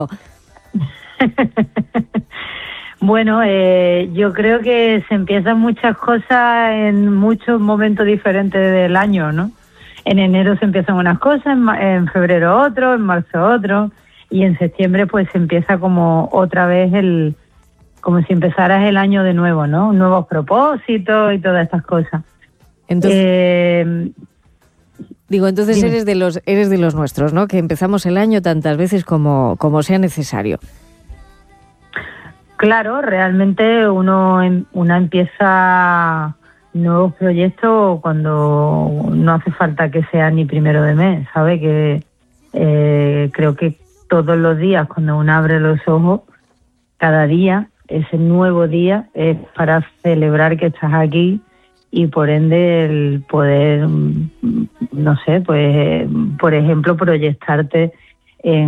Bueno, yo creo que se empiezan muchas cosas en muchos momentos diferentes del año, ¿no? En enero se empiezan unas cosas, en febrero otro, en marzo otro, y en septiembre pues se empieza como otra vez como si empezaras el año de nuevo, ¿no? Nuevos propósitos y todas estas cosas. Entonces, entonces dime. eres de los nuestros, ¿no? Que empezamos el año tantas veces como sea necesario. Claro, realmente una empieza nuevos proyectos cuando no hace falta que sea ni primero de mes, ¿sabe? Que creo que todos los días cuando uno abre los ojos, cada día, ese nuevo día es para celebrar que estás aquí y por ende el poder, no sé, pues por ejemplo proyectarte en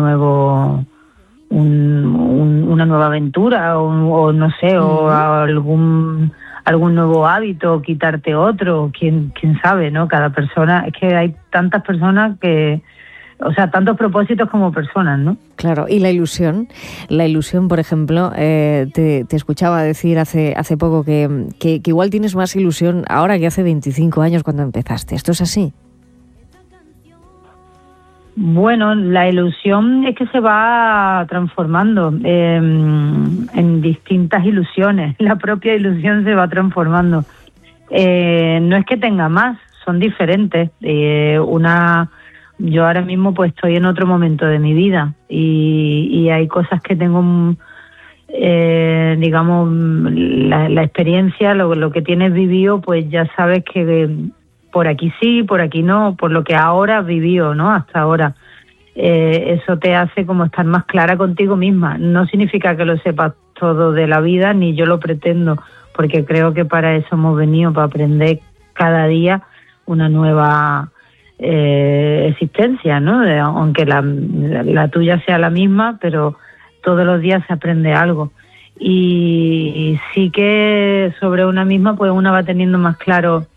una nueva aventura o no sé, o algún nuevo hábito, quitar otro, quién sabe, ¿no? Cada persona, es que hay tantas personas tantos propósitos como personas, ¿no? Claro, y la ilusión, por ejemplo, te escuchaba decir hace poco que igual tienes más ilusión ahora que hace 25 años cuando empezaste. ¿Esto es así? Bueno, la ilusión es que se va transformando en distintas ilusiones. La propia ilusión se va transformando. No es que tenga más, son diferentes. Yo ahora mismo pues estoy en otro momento de mi vida y hay cosas que tengo, digamos, la experiencia, lo que tienes vivido, pues ya sabes que por aquí sí, por aquí no, por lo que ahora has vivido, ¿no? Hasta ahora. Eso te hace como estar más clara contigo misma. No significa que lo sepas todo de la vida, ni yo lo pretendo, porque creo que para eso hemos venido, para aprender cada día una nueva existencia, ¿no? Aunque la tuya sea la misma, pero todos los días se aprende algo. Y sí que sobre una misma, pues una va teniendo más claro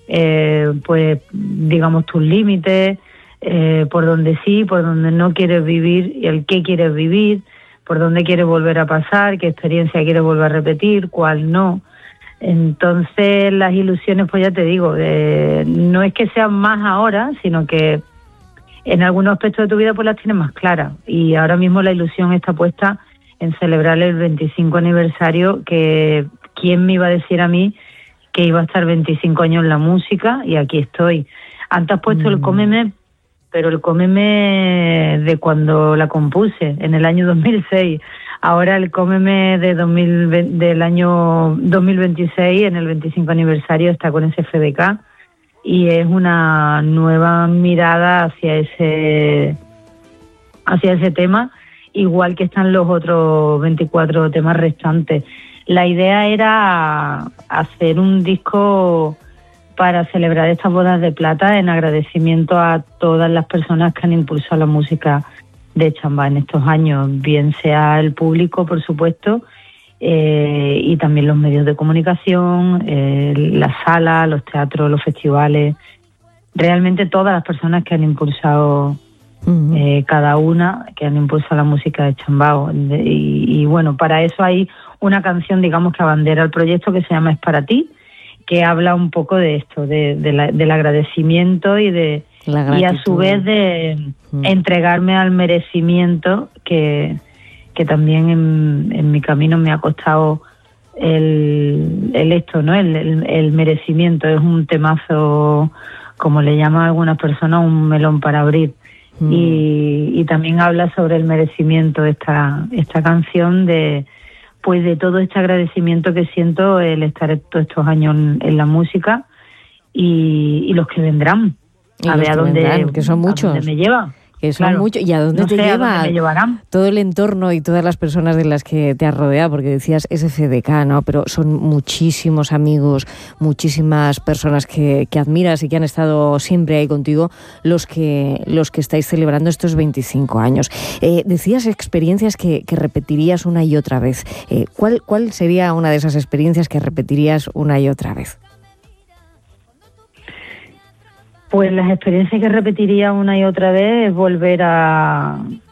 pues digamos tus límites, por donde sí, por donde no quieres vivir y el qué quieres vivir, por dónde quieres volver a pasar, qué experiencia quieres volver a repetir, cuál no. Entonces las ilusiones, pues ya te digo, no es que sean más ahora, sino que en algunos aspectos de tu vida pues las tienes más claras, y ahora mismo la ilusión está puesta en celebrar el 25 aniversario, que quién me iba a decir a mí que iba a estar 25 años en la música, y aquí estoy. Antes has puesto el Cómeme, pero el Cómeme de cuando la compuse, en el año 2006. Ahora el Cómeme del año 2026, en el 25 aniversario, está con ese FDK, y es una nueva mirada hacia ese tema, igual que están los otros 24 temas restantes. La idea era hacer un disco para celebrar estas bodas de plata en agradecimiento a todas las personas que han impulsado la música de Chambá en estos años, bien sea el público, por supuesto, y también los medios de comunicación, las salas, los teatros, los festivales, realmente todas las personas que han impulsado cada una, que han impulsado la música de Chambao. Y bueno, para eso hay una canción, digamos, que abandera el proyecto, que se llama Es para ti, que habla un poco de esto, del agradecimiento y a su vez de entregarme al merecimiento, que también en mi camino me ha costado el merecimiento. Es un temazo, como le llaman algunas personas, un melón para abrir. Y también habla sobre el merecimiento esta canción, de todo este agradecimiento que siento el estar todos estos años en la música, y los que vendrán, a ver a dónde, que son muchos, a dónde me lleva. Que son muchos. ¿Y a dónde te lleva? ¿A dónde me llevarán? Todo el entorno y todas las personas de las que te has rodeado, porque decías SFDK, ¿no? Pero son muchísimos amigos, muchísimas personas que admiras y que han estado siempre ahí contigo, los que estáis celebrando estos 25 años. Decías experiencias que repetirías una y otra vez. ¿Cuál sería una de esas experiencias que repetirías una y otra vez? Pues las experiencias que repetiría una y otra vez es volver a